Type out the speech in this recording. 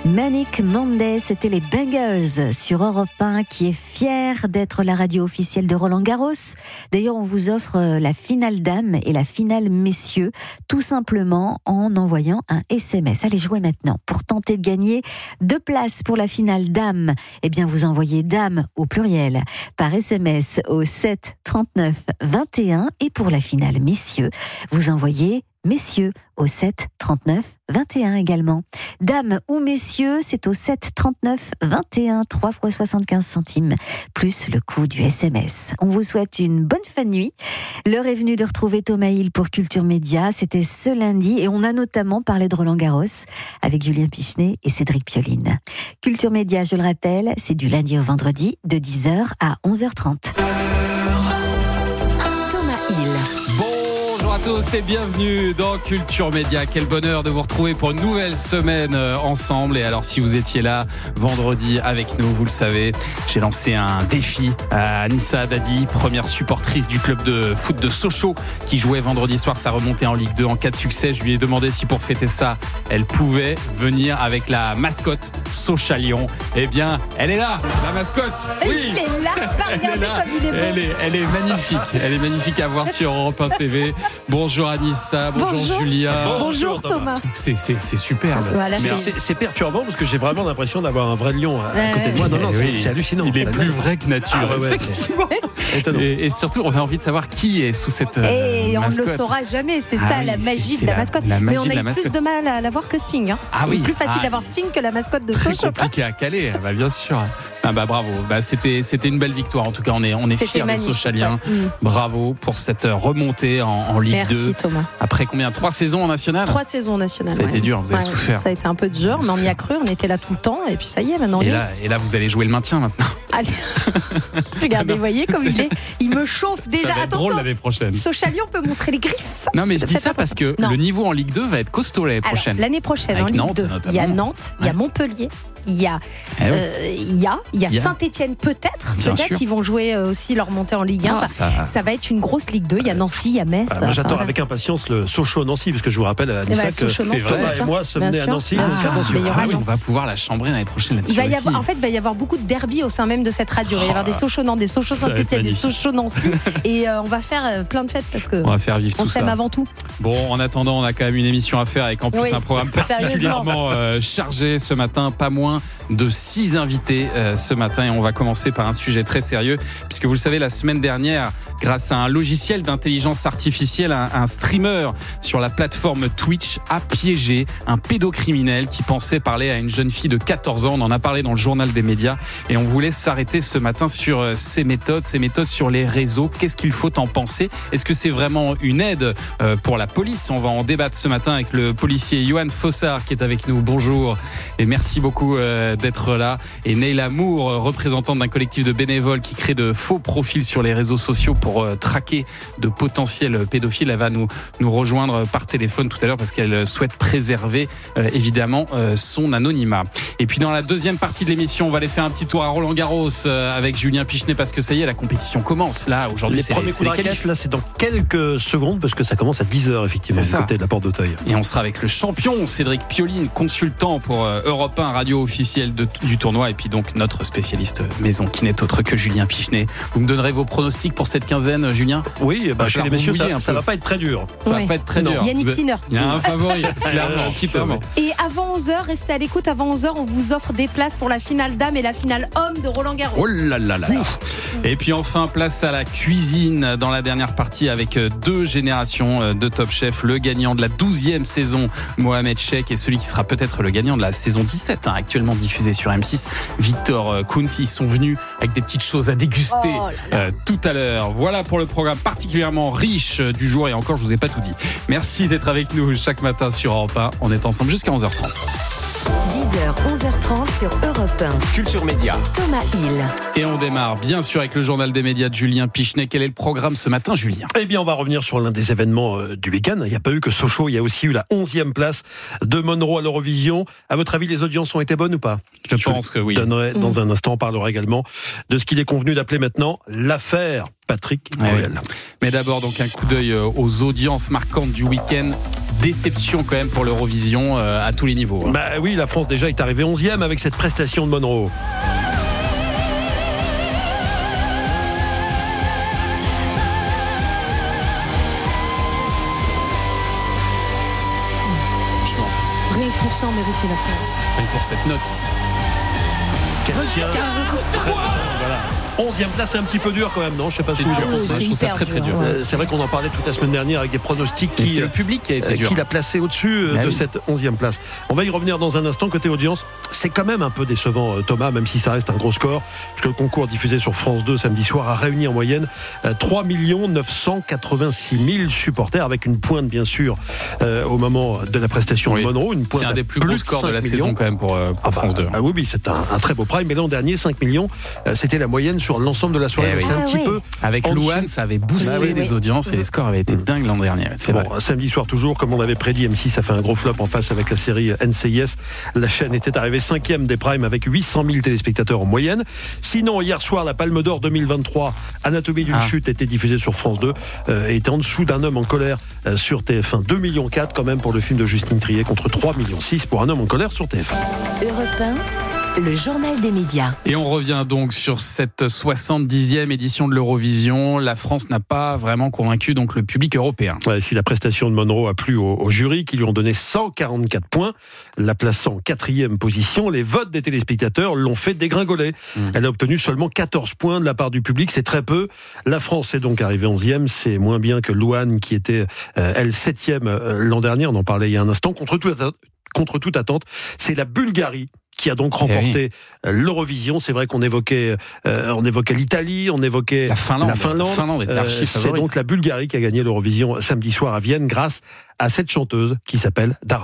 Manic Monday, c'était les Bengals sur Europe 1 qui est fier d'être la radio officielle de Roland-Garros. D'ailleurs, on vous offre la finale dames et la finale messieurs, tout simplement en envoyant un SMS. Allez, jouez maintenant. Pour tenter de gagner 2 places pour la finale dames, eh bien, vous envoyez dame au pluriel par SMS au 7 39 21 et pour la finale messieurs, vous envoyez messieurs au 7 39 21 également. Dames ou messieurs, c'est au 7 39 21, 3 fois 75 centimes, plus le coût du SMS. On vous souhaite une bonne fin de nuit. L'heure est venue de retrouver Thomas Hill pour Culture Média. C'était ce lundi et on a notamment parlé de Roland-Garros avec Julien Pichenet et Cédric Pioline. Culture Média, je le rappelle, c'est du lundi au vendredi de 10h à 11h30. Bonjour à tous et bienvenue dans Culture Média. Quel bonheur de vous retrouver pour une nouvelle semaine ensemble. Et alors, si vous étiez là vendredi avec nous, vous le savez, j'ai lancé un défi à Anissa Dadi, première supportrice du club de foot de Sochaux qui jouait vendredi soir sa remontée en Ligue 2 en cas de succès. Je lui ai demandé si pour fêter ça, elle pouvait venir avec la mascotte Sochalion. Eh bien, elle est là, la mascotte. Oui, elle est là, regardez comme il est beau. Elle est magnifique. Elle est magnifique à voir sur Europe 1 TV. Bonjour Anissa, bonjour Julien. Bonjour Thomas. C'est superbe. Voilà, c'est perturbant parce que j'ai vraiment l'impression d'avoir un vrai lion à côté de moi. Non, c'est hallucinant. Il est plus vrai que nature. Effectivement. Et surtout, on a envie de savoir qui est sous cette et mascotte. On ne le saura jamais. C'est ça la magie de la mascotte. Mais on a eu plus de mal à l'avoir que Sting. Hein. Ah oui. Plus facile d'avoir Sting que la mascotte de Sochaux. Sochaux. Très compliqué à caler. Bien sûr. Bravo. C'était une belle victoire. En tout cas, on est fiers des Sochaliens. Ouais. Bravo pour cette remontée en Ligue 2. Merci Thomas. Après combien 3 saisons en national 3 saisons en national. Ça a été dur, vous avez souffert. Ça a été un peu dur, mais on y a cru, on était là tout le temps, et puis ça y est, maintenant. Et là, vous allez jouer le maintien maintenant. Allez. Regardez, vous voyez comme il me chauffe déjà. Ça va être attention, drôle l'année prochaine. Sochalion peut montrer les griffes. Non, mais je dis ça parce que le niveau en Ligue 2 va être costaud l'année prochaine. Alors, l'année prochaine, avec en Ligue Nantes, 2, notamment. il y a Nantes, il y a Montpellier. Il y a Saint-Etienne peut-être ils vont jouer aussi leur montée en Ligue 1. Ça va être une grosse Ligue 2. Il y a Nancy, il y a Metz. Moi j'attends avec impatience le Sochaux-Nancy parce que je vous rappelle à Anissa que c'est vrai. Et moi se mener à Nancy. On va pouvoir la chambrer l'année prochaine là-dessus. Il va y avoir beaucoup de derbies au sein même de cette radio. Il va y avoir des Sochaux-Nantes, des Sochaux-Saint-Etienne, des Sochaux-Nancy. Et on va faire plein de fêtes parce que on va faire vivre tout ça. On s'aime avant tout. Bon, en attendant, on a quand même une émission à faire avec en plus un programme particulièrement chargé ce matin. Pas moins de 6 invités ce matin et on va commencer par un sujet très sérieux puisque vous le savez, la semaine dernière, grâce à un logiciel d'intelligence artificielle, un streamer sur la plateforme Twitch a piégé un pédocriminel qui pensait parler à une jeune fille de 14 ans. On en a parlé dans le journal des médias et on voulait s'arrêter ce matin sur ces méthodes sur les réseaux. Qu'est-ce qu'il faut en penser? Est-ce que c'est vraiment une aide pour la police? On va en débattre ce matin avec le policier Johan Fossard qui est avec nous. Bonjour et merci beaucoup d'être là. Et Neila Moore, représentante d'un collectif de bénévoles qui crée de faux profils sur les réseaux sociaux pour traquer de potentiels pédophiles. Elle va nous rejoindre par téléphone tout à l'heure parce qu'elle souhaite préserver évidemment son anonymat. Et puis dans la deuxième partie de l'émission, on va aller faire un petit tour à Roland-Garros avec Julien Pichenet parce que ça y est, la compétition commence. Là, aujourd'hui, les premiers coups de raquette, là, c'est dans quelques secondes parce que ça commence à 10h effectivement du côté de la porte d'Auteuil. Et on sera avec le champion Cédric Pioline, consultant pour Europe 1, radio officielle du tournoi, et puis donc notre spécialiste maison qui n'est autre que Julien Pichenet. Vous me donnerez vos pronostics pour cette quinzaine, Julien? Oui, chez les messieurs, ça va pas être très dur. Ça va pas être très dur. Yannick Sinner. Il y a un favori, clairement. Et avant 11h, restez à l'écoute. Avant 11h, on vous offre des places pour la finale dame et la finale homme de Roland-Garros. Oh là là là. Et puis enfin, place à la cuisine dans la dernière partie avec 2 générations de Top Chef. Le gagnant de la 12e saison, Mohamed Cheikh, et celui qui sera peut-être le gagnant de la saison 17, actuellement diffusée sur M6, Victor Kunz. Ils sont venus avec des petites choses à déguster tout à l'heure. Voilà pour le programme particulièrement riche du jour. Et encore, je vous ai pas tout dit. Merci d'être avec nous chaque matin sur Europe 1. On est ensemble jusqu'à 11h30. 10h, 11h30 sur Europe 1. Culture Média. Thomas Hill. Et on démarre bien sûr avec le journal des médias de Julien Pichenet. Quel est le programme ce matin, Julien? Eh bien, on va revenir sur l'un des événements du week-end. Il n'y a pas eu que Sochaux, il y a aussi eu la 11e place de Monroe à l'Eurovision. À votre avis, les audiences ont été bonnes ou pas? Je pense que oui. Donnerai dans un instant, on parlera également de ce qu'il est convenu d'appeler maintenant l'affaire Patrick Bruel. Mais d'abord, donc un coup d'œil aux audiences marquantes du week-end. déception quand même pour l'Eurovision à tous les niveaux. Bah oui, la France déjà est arrivée 11e avec cette prestation de Monroe. Rien que pour ça, on méritait la paix. Rien que pour cette note. Voilà. 11e place, c'est un petit peu dur quand même, non? Je sais pas ce que vous en pensez. Je trouve ça très très dur. C'est vrai qu'on en parlait toute la semaine dernière avec des pronostics c'est le public qui a été dur. Qui l'a placé au-dessus de cette 11e place. On va y revenir dans un instant. Côté audience, c'est quand même un peu décevant, Thomas, même si ça reste un gros score, puisque le concours diffusé sur France 2 samedi soir a réuni en moyenne 3 986 000 supporters, avec une pointe bien sûr au moment de la prestation de Monroe. Une pointe, c'est un des plus gros scores de la saison quand même pour France 2. Oui, c'est un très beau prime. Mais l'an dernier, 5 millions, c'était la moyenne sur l'ensemble de la soirée. C'est un petit peu. Avec Louane, ça avait boosté les audiences et les scores avaient été dingues l'an dernier. C'est bon, samedi soir toujours, comme on l'avait prédit, M6 a fait un gros flop en face avec la série NCIS. La chaîne était arrivée 5e des primes avec 800 000 téléspectateurs en moyenne. Sinon, hier soir, la Palme d'Or 2023, Anatomie d'une chute, était diffusée sur France 2 et était en dessous d'Un homme en colère sur TF1. 2,4 millions quand même pour le film de Justine Triet contre 3,6 millions pour Un homme en colère sur TF1. Europe 1, le journal des médias. Et on revient donc sur cette 70e édition de l'Eurovision. La France n'a pas vraiment convaincu donc le public européen. Si la prestation de Monroe a plu au jury, qui lui ont donné 144 points, la plaçant en 4e position, les votes des téléspectateurs l'ont fait dégringoler. Elle a obtenu seulement 14 points de la part du public, c'est très peu. La France est donc arrivée 11e, c'est moins bien que Louane qui était, elle, 7e l'an dernier, on en parlait il y a un instant. Contre toute attente, c'est la Bulgarie qui a donc remporté l'Eurovision. C'est vrai qu'on évoquait l'Italie, on évoquait la Finlande. La Finlande était archi favorite. C'est donc la Bulgarie qui a gagné l'Eurovision samedi soir à Vienne grâce à cette chanteuse qui s'appelle Dara.